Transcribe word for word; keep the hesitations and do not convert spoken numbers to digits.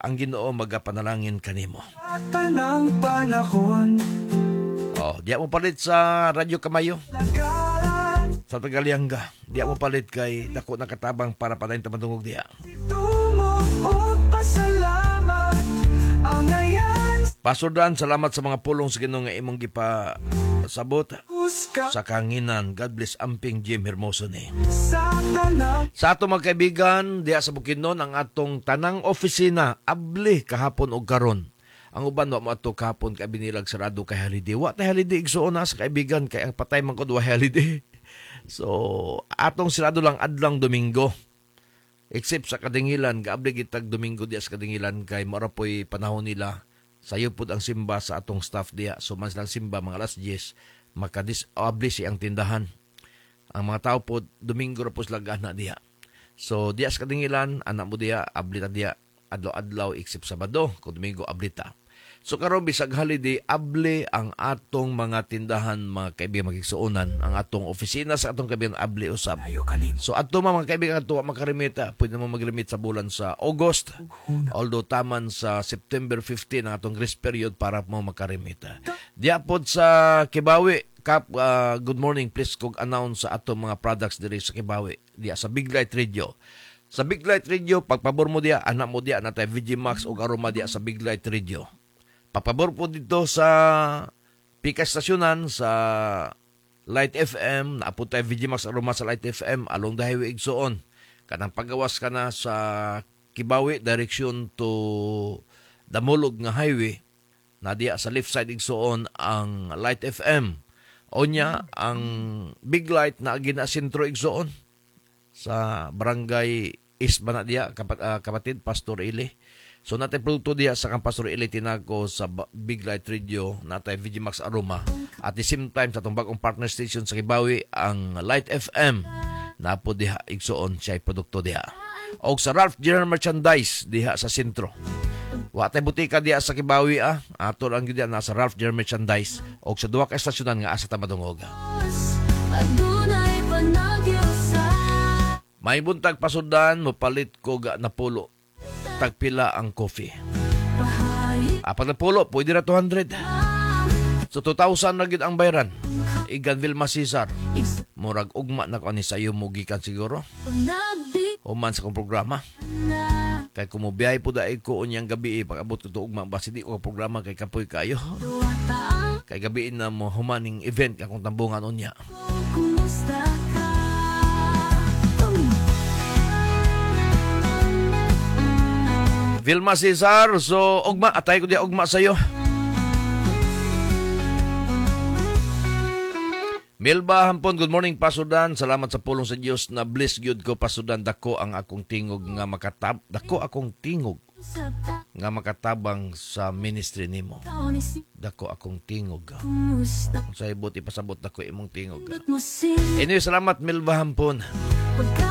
ang Ginoo magapanalangin kanimo. Tanang panahon, Oh, di mo palit sa Radyo Kamayo lagalan, sa Tagalianga. Di mo palit kay dako nakatabang para patayin tamandungog diha. tumo o pasalamat, ang ayan Pasurdan, salamat sa mga pulong sa Ginoo nga imong gipa sabot huska sa kanginan. God bless Amping Jim Hermoso ni. sa tanang Sa ato mga kaibigan, diya sa Bukidnon, ang atong tanang opisina, abli kahapon o karon. Ang uban wa mo ato kahapon kay binilag sarado kay holiday. Wa tay holiday igsuon na sa kaibigan kay ang patay man kod wa holiday. So, atong sirado lang adlang Domingo. Except sa Kadingilan, gaabli gitag Domingo diya sa Kadingilan kay mora po'y panahon nila. Sayo pud ang simba sa atong staff diya. So, man silang simba mga alas diyes, makadis abli siyang tindahan. Ang mga tao po, Domingo ra po sila gana diya. So, diya sa Kadingilan, anak mo diya, ablita diya, adlaw-adlaw, except Sabado, kung Domingo, ablita. So, karon bisag holiday, abli ang atong mga tindahan, mga kaibigan magigsuunan, ang atong opisina sa atong kaibigan, abli usab. tayo kanin. So, ato mga kaibigan, ato makarimita, pwede mo magrimit sa bulan sa August, although taman sa September fifteenth ang atong grace period para mo makarimita. Diya pod sa Kibawi, Kap, uh, good morning, please kog announce sa atong mga products diri sa Kibawi, diya sa Big Light Radio. Sa Big Light Radio, pagpabor mo diya, anak mo diya, natay V G Max o aroma diya sa Big Light Radio. Pagpabor po dito sa Pika Stasyonan, sa Light F M, naapod tayo V G Max aroma sa Light F M, along the highway igsuon. Kanang pagawas ka na sa Kibawi, direction to Damulog nga highway, na diya sa left side igsuon ang Light F M. O niya, ang Big Light na ginasintro igsuon sa barangay East Banat diya, kapat, uh, kapatid, Pastor Ili. So natay produkto diya sa kang Pastor Ili tinago sa Big Light Radio, natay V G Max Aroma. At the same time, sa itong bagong partner station sa Kibawi, ang Light F M, na po diha igsuon siya produkto diha. O sa Ralph General Merchandise diha sa sentro. Watay butika diya sa Kibawi ah. Ato lang diya nasa Ralph General Merchandise o sa duwa ka estasyonan nga asa tamadungog. Adunay panagyosa. May buntag pasudan mo palit ko ga napulo. Tagpila ang coffee. Apat na pulo, pwede na two hundred. So two thousand na gid ang bayaran. Igan Vilma Cesar. Murag ugma na ko ni sayo mo gikan siguro. Human sa kong programa. Kay kumubiyay po dahil ko unyang gabi, pag-abot ko ito ugma, basi di ko programa kay kapoy kayo. Kay gabiin na mo humaning event kakong tambungan unya. Vilma Cesar, so ugma, atay ko di ugma sa'yo. Milba Hampon, good morning Pasudan. Salamat sa pulong sa Dios na bless gyud ko Pasudan. Dako ang akong tingog nga makatab. Dako akong tingog nga makatabang sa ministry nimo. Dako akong tingog. Sa ibot ipasabot dako imong tingog. Anyway, salamat Milba Hampon.